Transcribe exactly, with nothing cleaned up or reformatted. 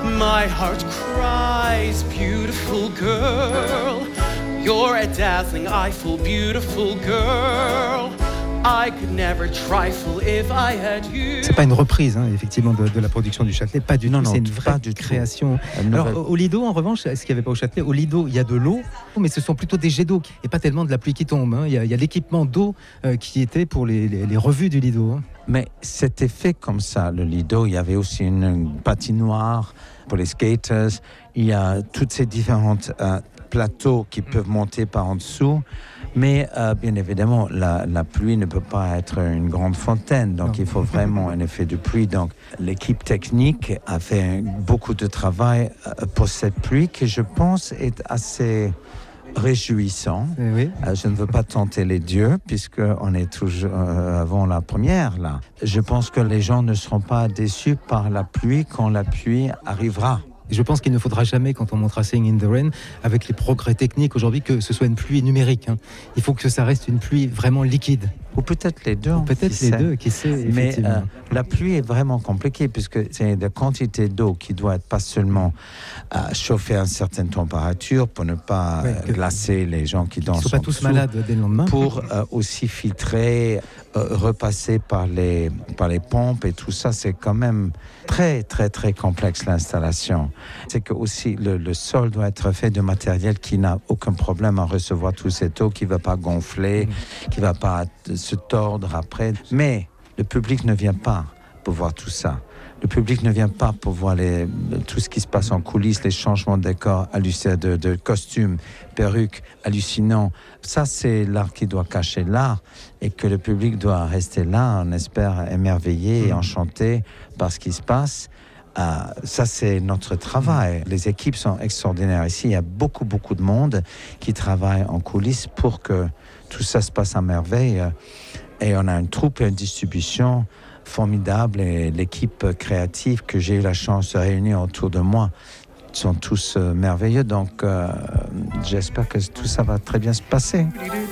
My heart cries, beautiful girl. You're a dazzling, eyeful, beautiful girl. I could never trifle if I had you. C'est pas une reprise, hein, effectivement, de, de la production du Châtelet, pas du non, tout. Non, c'est une vraie création. Alors, nouvelle... au Lido, en revanche, ce qu'il n'y avait pas au Châtelet, au Lido, il y a de l'eau, mais ce sont plutôt des jets d'eau et pas tellement de la pluie qui tombe. Hein. Il, y a, il y a l'équipement d'eau euh, qui était pour les, les, les revues du Lido. Hein. Mais c'était fait comme ça, le Lido. Il y avait aussi une, une patinoire pour les skaters. Il y a toutes ces différentes euh, plateaux qui peuvent monter par en dessous. Mais euh, bien évidemment, la, la pluie ne peut pas être une grande fontaine. Donc, non. Il faut vraiment un effet de pluie. Donc, l'équipe technique a fait beaucoup de travail pour cette pluie que je pense est assez réjouissant. Oui. Euh, je ne veux pas tenter les dieux puisqu'on est toujours euh, avant la première là. Je pense que les gens ne seront pas déçus par la pluie quand la pluie arrivera. Je pense qu'il ne faudra jamais, quand on montera Sing in the Rain, avec les progrès techniques aujourd'hui, que ce soit une pluie numérique. Hein. Il faut que ça reste une pluie vraiment liquide. Ou peut-être les deux. Ou peut-être les sait. deux, qui sait, Mais euh, la pluie est vraiment compliquée puisque c'est la quantité d'eau qui doit être pas seulement euh, chauffer à une certaine température pour ne pas ouais, euh, glacer les gens qui dansent. Ils ne sont pas tous malades dès le lendemain. Pour euh, aussi filtrer, euh, repasser par les, par les pompes et tout ça, c'est quand même très, très, très complexe l'installation. C'est que aussi le, le sol doit être fait de matériel qui n'a aucun problème à recevoir toute cette eau, qui ne va pas gonfler, mmh. qui ne va pas se tordre après. Mais le public ne vient pas pour voir tout ça. Le public ne vient pas pour voir les, tout ce qui se passe en coulisses, les changements de décors, de, de costumes, perruques, hallucinants. Ça, c'est l'art qui doit cacher l'art et que le public doit rester là, on espère, émerveillé et enchanté par ce qui se passe. Euh, ça, c'est notre travail. Les équipes sont extraordinaires ici. Il y a beaucoup, beaucoup de monde qui travaille en coulisses pour que tout ça se passe à merveille. Et on a une troupe et une distribution formidable. Et l'équipe créative que j'ai eu la chance de réunir autour de moi sont tous euh, merveilleux. Donc, euh, j'espère que tout ça va très bien se passer.